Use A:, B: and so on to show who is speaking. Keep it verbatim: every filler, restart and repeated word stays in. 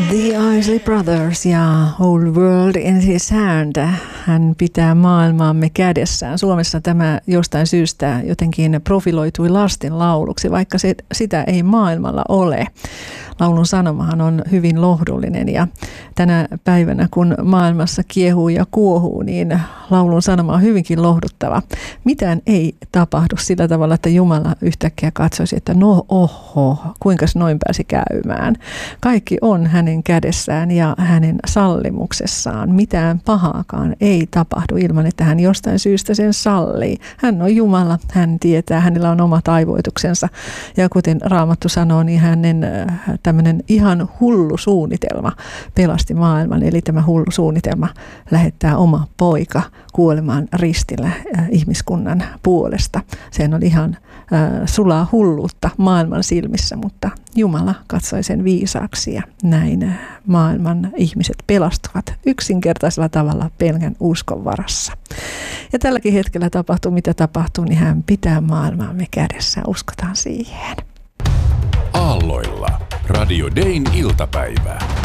A: The Isley Brothers ja Whole World in His Hand. Hän pitää maailmaamme kädessään. Suomessa tämä jostain syystä jotenkin profiloitui lasten lauluksi, vaikka se, sitä ei maailmalla ole. Laulun sanomahan on hyvin lohdullinen ja tänä päivänä, kun maailmassa kiehuu ja kuohuu, niin laulun sanoma on hyvinkin lohduttava. Mitään ei tapahdu sillä tavalla, että Jumala yhtäkkiä katsoisi, että no oho, kuinka noin pääsi käymään. Kaikki on hänen kädessään ja hänen sallimuksessaan. Mitään pahaakaan ei tapahdu ilman, että hän jostain syystä sen sallii. Hän on Jumala, hän tietää, hänellä on oma taivoituksensa. Ja kuten Raamattu sanoo, niin hänen tämmöinen ihan hullu suunnitelma pelasti maailman. Eli tämä hullu suunnitelma lähettää oma poika kuolemaan ristillä ihmiskunnan puolesta. Sehän oli ihan äh, sulaa hulluutta maailman silmissä, mutta Jumala katsoi sen viisaaksi ja näin maailman ihmiset pelastuvat yksinkertaisella tavalla pelkän uskon varassa. Ja tälläkin hetkellä tapahtuu mitä tapahtuu, niin hän pitää maailmaamme kädessä. Uskotaan siihen.
B: Aalloilla Radio Dayn iltapäivää.